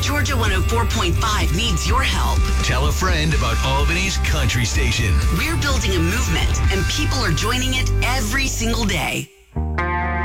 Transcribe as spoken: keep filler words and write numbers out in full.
Georgia one oh four point five needs your help. Tell a friend about Albany's country station. We're building a movement, and people are joining it every single day.